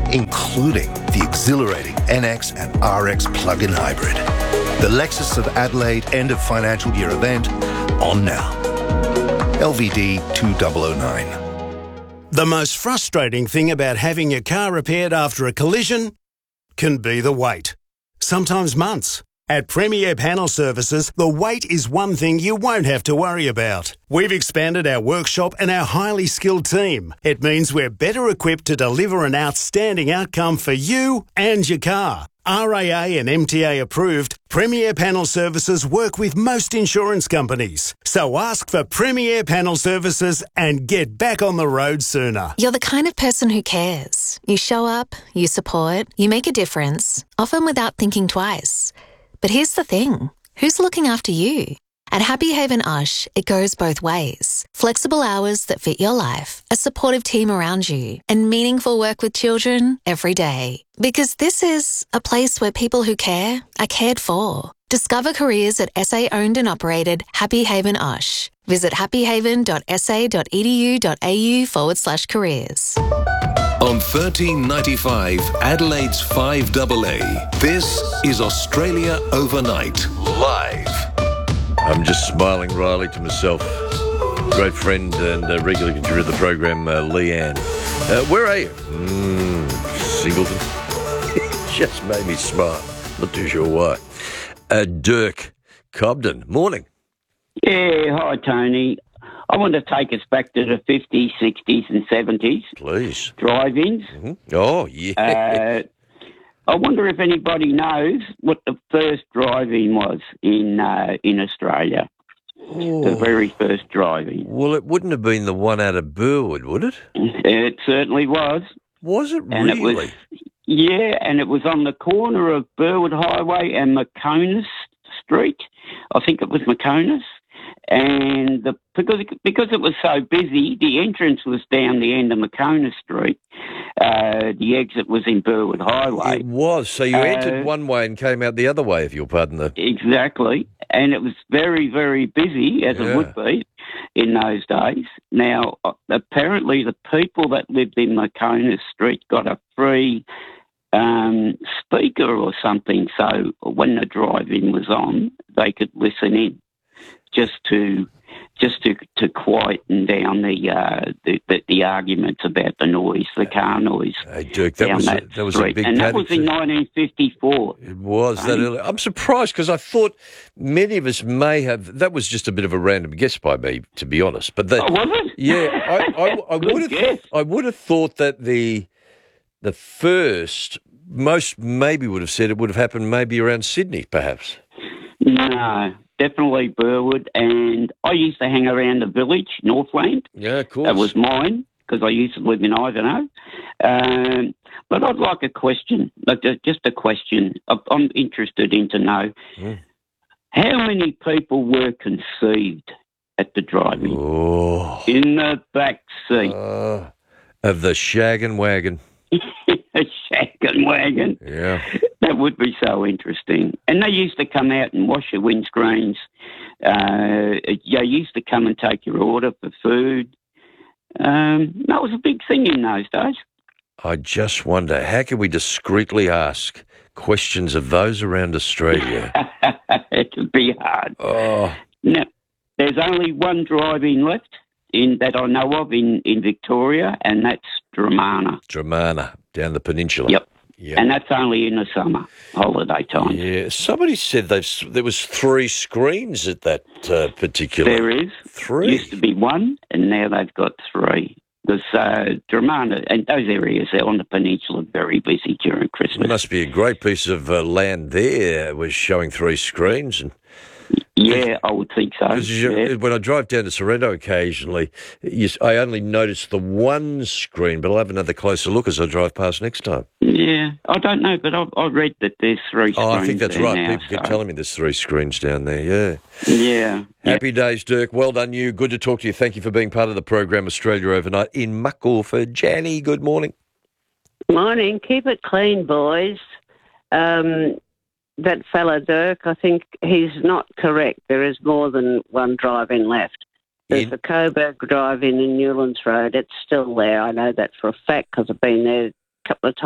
including the exhilarating NX and RX plug-in hybrid. The Lexus of Adelaide end of financial year event on now. LVD 2009. The most frustrating thing about having your car repaired after a collision can be the wait. Sometimes months. At Premier Panel Services, the wait is one thing you won't have to worry about. We've expanded our workshop and our highly skilled team. It means we're better equipped to deliver an outstanding outcome for you and your car. RAA and MTA approved, Premier Panel Services work with most insurance companies. So ask for Premier Panel Services and get back on the road sooner. You're the kind of person who cares. You show up, you support, you make a difference, often without thinking twice. But here's the thing, who's looking after you? At Happy Haven Ush, it goes both ways. Flexible hours that fit your life, a supportive team around you, and meaningful work with children every day. Because this is a place where people who care are cared for. Discover careers at SA-owned and operated Happy Haven Ush. Visit happyhaven.sa.edu.au/careers. On 1395 Adelaide's 5AA, this is Australia Overnight, live. I'm just smiling, Riley, to myself. Great friend and regular contributor to the program, Leanne. Where are you? Singleton. Just made me smile. Not too sure why. Dirk Cobden. Morning. Yeah, hi, Tony. I want to take us back to the 50s, 60s and 70s. Please. Drive-ins. Mm-hmm. Oh, yeah. I wonder if anybody knows what the first drive-in was in Australia. Oh. The very first drive-in. Well, it wouldn't have been the one out of Burwood, would it? It certainly was. Was it And really? And it was on the corner of Burwood Highway and McConus Street. I think it was McConus. And because it was so busy, the entrance was down the end of McConus Street. The exit was in Burwood Highway. It was. So you entered one way and came out the other way, if you'll pardon the... Exactly. And it was very, very busy, as it would be in those days. Now, apparently the people that lived in McConus Street got a free speaker or something, so when the drive-in was on, they could listen in. Just to quieten down the arguments about the noise, the car noise. Hey, Dirk, that was a big and that was in 1954. It was that early. I'm surprised because I thought many of us may have. That was just a bit of a random guess by me, to be honest. But was it? Yeah, I would have thought that the first most maybe would have said it would have happened maybe around Sydney, perhaps. No. Definitely Burwood, and I used to hang around the village, Northland. Yeah, of course. That was mine, because I used to live in Ivanhoe. But I'd like a question, just a question. I'm interested in to know how many people were conceived at the drive-in? Oh. In the back seat. Of the Shaggin' Wagon. A Shaggin' Wagon. Yeah. That would be so interesting. And they used to come out and wash your windscreens. They used to come and take your order for food. That was a big thing in those days. I just wonder, how can we discreetly ask questions of those around Australia? It would be hard. Oh. Now, there's only one drive-in left that I know of in Victoria, and that's Dramana. Dramana, down the peninsula. Yep. And that's only in the summer, holiday time. Yeah, somebody said there was 3 screens at that particular... There is. 3? Used to be 1, and now they've got 3. Because Dramana and those areas there on the peninsula are very busy during Christmas. It must be a great piece of land there, was showing 3 screens. And yeah, I would think so. When I drive down to Sorrento occasionally, I only notice the 1 screen, but I'll have another closer look as I drive past next time. Yeah, I don't know, but I've read that there's 3 screens. Oh, I think that's right. Now, People keep telling me there's 3 screens down there, yeah. Yeah. Happy days, Dirk. Well done, you. Good to talk to you. Thank you for being part of the program Australia Overnight in Muckleford. Janny, good morning. Morning. Keep it clean, boys. That fella Dirk, I think he's not correct. There is more than one drive-in left. There's the Coburg drive-in Newlands Road. It's still there. I know that for a fact because I've been there a couple of times.